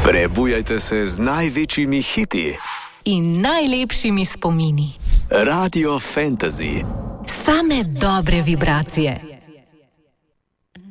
Prebujajte se z največjimi hiti in najlepšimi spomini. Radio Fantasy. Same dobre vibracije.